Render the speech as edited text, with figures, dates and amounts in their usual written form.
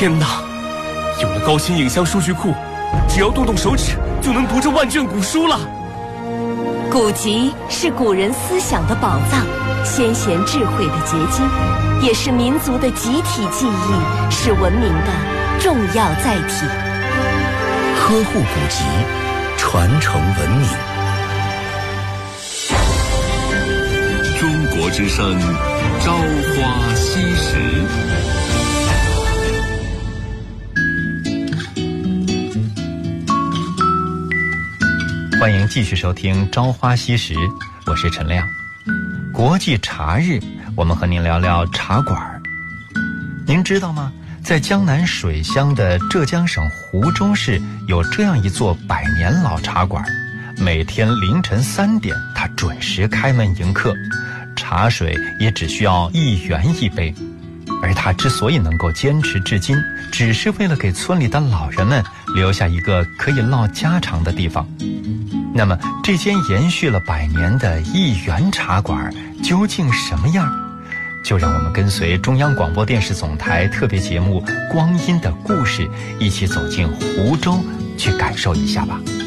天哪！有了高清影像数据库，只要动动手指就能读这万卷古书了。 古籍是古人思想的宝藏，先贤智慧的结晶，也是民族的集体记忆，是文明的重要载体。 呵护古籍，传承文明。 中国之声，朝花夕拾。 欢迎继续收听《朝花夕拾》，我是陈亮。国际茶日，我们和您聊聊茶馆。您知道吗？在江南水乡的浙江省湖州市，有这样一座100年老茶馆。每天凌晨3点，它准时开门迎客，茶水也只需要1元1杯。而它之所以能够坚持至今，只是为了给村里的老人们留下一个可以唠家常的地方。那么这间延续了100年的1元茶馆究竟什么样？就让我们跟随中央广播电视总台特别节目《光阴的故事》，一起走进湖州去感受一下吧。